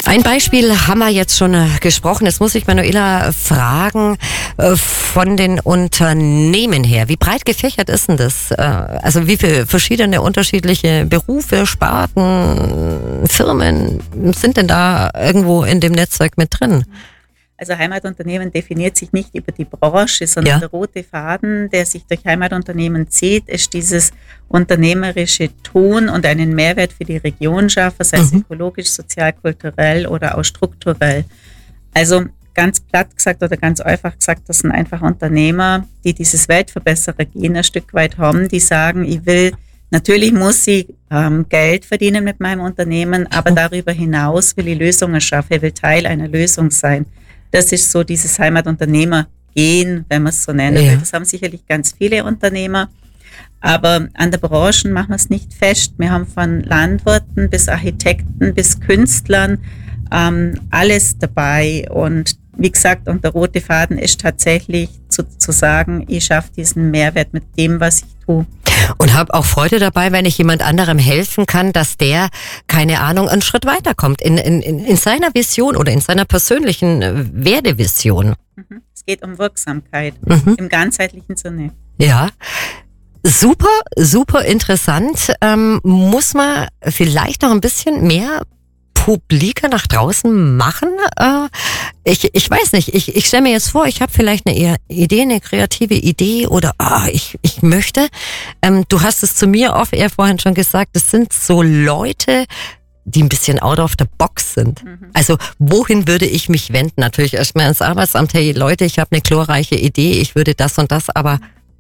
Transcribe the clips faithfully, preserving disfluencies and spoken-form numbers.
Ein Beispiel haben wir jetzt schon äh, gesprochen. Jetzt muss ich Manuela fragen, äh, von den Unternehmen her, wie breit gefächert ist denn das? Äh, also wie viele verschiedene unterschiedliche Berufe, Sparten, Firmen sind denn da irgendwo in dem Netzwerk mit drin? Also Heimatunternehmen definiert sich nicht über die Branche, sondern ja. der rote Faden, der sich durch Heimatunternehmen zieht, ist dieses unternehmerische Tun und einen Mehrwert für die Region schaffen, sei es mhm. ökologisch, sozial, kulturell oder auch strukturell. Also ganz platt gesagt oder ganz einfach gesagt, das sind einfach Unternehmer, die dieses Weltverbesserer-Gen ein Stück weit haben, die sagen, ich will, natürlich muss ich ähm, Geld verdienen mit meinem Unternehmen, aber darüber hinaus will ich Lösungen schaffen, ich will Teil einer Lösung sein. Das ist so dieses Heimatunternehmer-Gen, wenn man es so nennen will. Ja. Das haben sicherlich ganz viele Unternehmer. Aber an der Branche machen wir es nicht fest. Wir haben von Landwirten bis Architekten bis Künstlern ähm, alles dabei. Und wie gesagt, und der rote Faden ist tatsächlich zu, zu sagen, ich schaffe diesen Mehrwert mit dem, was ich tue. Und habe auch Freude dabei, wenn ich jemand anderem helfen kann, dass der, keine Ahnung, einen Schritt weiterkommt in, in, in seiner Vision oder in seiner persönlichen Werdevision. Es geht um Wirksamkeit mhm. im ganzheitlichen Sinne. Ja, super, super interessant. Ähm, muss man vielleicht noch ein bisschen mehr publiker nach draußen machen? Äh, ich, ich weiß nicht, ich, ich stelle mir jetzt vor, ich habe vielleicht eine Idee, eine kreative Idee oder ah, ich, ich möchte. Ähm, du hast es zu mir off-air vorhin schon gesagt, das sind so Leute, die ein bisschen out of the box sind. Mhm. Also wohin würde ich mich wenden? Natürlich erstmal ins Arbeitsamt, hey Leute, ich habe eine glorreiche Idee, ich würde das und das, aber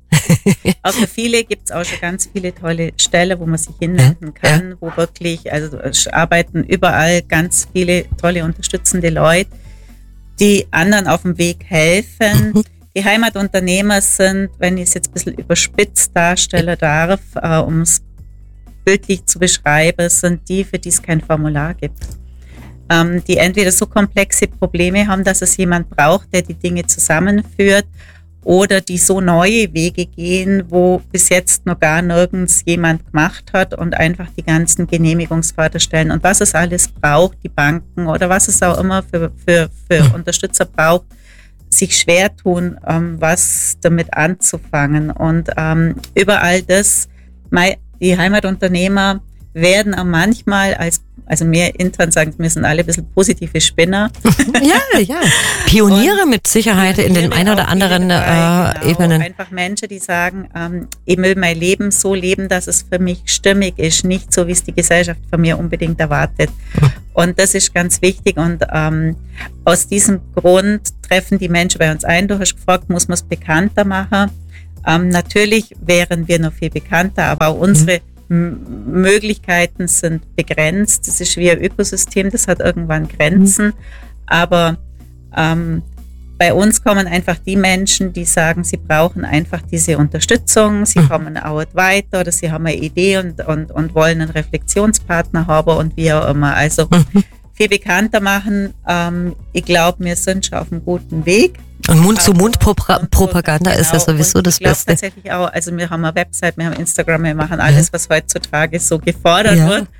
aber für viele gibt es auch schon ganz viele tolle Stellen, wo man sich hinwenden kann, ja. wo wirklich, also es arbeiten überall ganz viele tolle unterstützende Leute, die anderen auf dem Weg helfen. Mhm. Die Heimatunternehmer sind, wenn ich es jetzt ein bisschen überspitzt darstellen darf, äh, um es bildlich zu beschreiben, sind die, für die es kein Formular gibt. Ähm, die entweder so komplexe Probleme haben, dass es jemand braucht, der die Dinge zusammenführt, oder die so neue Wege gehen, wo bis jetzt noch gar nirgends jemand gemacht hat und einfach die ganzen Genehmigungsförderstellen und was es alles braucht, die Banken oder was es auch immer für, für, für mhm. Unterstützer braucht, sich schwer tun, ähm, was damit anzufangen. Und ähm, überall das, die Heimatunternehmer werden auch manchmal als Also wir intern sagen, wir sind alle ein bisschen positive Spinner. Ja, ja. Pioniere und mit Sicherheit Pioniere in den ein oder anderen dabei, äh, genau. Ebenen. Einfach Menschen, die sagen, ähm, ich will mein Leben so leben, dass es für mich stimmig ist, nicht so, wie es die Gesellschaft von mir unbedingt erwartet. Und das ist ganz wichtig. Und ähm, aus diesem Grund treffen die Menschen bei uns ein. Du hast gefragt, muss man es bekannter machen? Ähm, natürlich wären wir noch viel bekannter, aber auch unsere mhm. Möglichkeiten sind begrenzt. Das ist wie ein Ökosystem, das hat irgendwann Grenzen. Mhm. Aber ähm, bei uns kommen einfach die Menschen, die sagen, sie brauchen einfach diese Unterstützung, sie mhm. kommen auch weiter oder sie haben eine Idee und, und, und wollen einen Reflexionspartner haben und wie auch immer. Also mhm. viel bekannter machen. Ähm, ich glaube, wir sind schon auf einem guten Weg. Und Mund-zu-Mund-Propaganda genau. ist ja sowieso das ich Beste. Tatsächlich auch, also wir haben eine Website, wir haben Instagram, wir machen alles, ja. was heutzutage so gefordert ja. wird.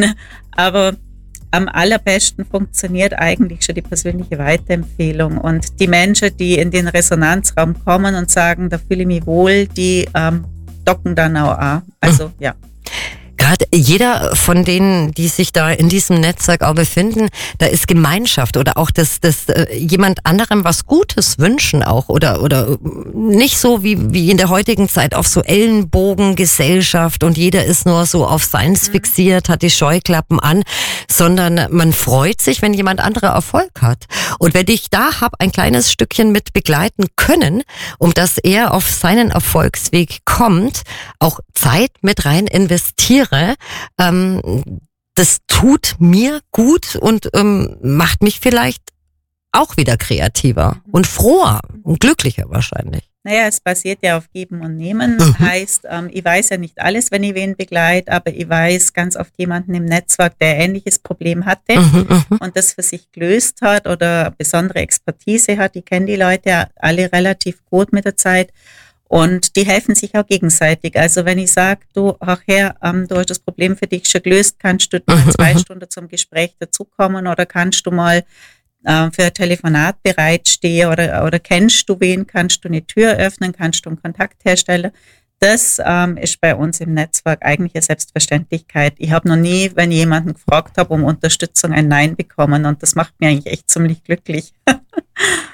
Aber am allerbesten funktioniert eigentlich schon die persönliche Weiterempfehlung. Und die Menschen, die in den Resonanzraum kommen und sagen, da fühle ich mich wohl, die ähm, docken dann auch an. Also mhm. ja. Gerade jeder von denen, die sich da in diesem Netzwerk auch befinden, da ist Gemeinschaft oder auch das, das äh, jemand anderem was Gutes wünschen auch oder oder nicht so wie wie in der heutigen Zeit auf so Ellenbogengesellschaft und jeder ist nur so auf seins mhm. fixiert, hat die Scheuklappen an, sondern man freut sich, wenn jemand anderer Erfolg hat. Und wenn ich da hab ein kleines Stückchen mit begleiten können, um dass er auf seinen Erfolgsweg kommt, auch Zeit mit rein investiere, Ähm, das tut mir gut und ähm, macht mich vielleicht auch wieder kreativer und froher und glücklicher wahrscheinlich. Naja, es basiert ja auf Geben und Nehmen. Mhm. Heißt, ähm, ich weiß ja nicht alles, wenn ich wen begleite, aber ich weiß ganz oft jemanden im Netzwerk, der ein ähnliches Problem hatte mhm, und das für sich gelöst hat oder besondere Expertise hat. Ich kenne die Leute alle relativ gut mit der Zeit. Und die helfen sich auch gegenseitig. Also wenn ich sage, du, ach Herr, ähm, du hast das Problem für dich schon gelöst, kannst du mal zwei Stunden zum Gespräch dazukommen oder kannst du mal äh, für ein Telefonat bereitstehen oder, oder kennst du wen, kannst du eine Tür öffnen, kannst du einen Kontakt herstellen. Das ähm, ist bei uns im Netzwerk eigentlich eine Selbstverständlichkeit. Ich habe noch nie, wenn ich jemanden gefragt habe um Unterstützung, ein Nein bekommen und das macht mir eigentlich echt ziemlich glücklich.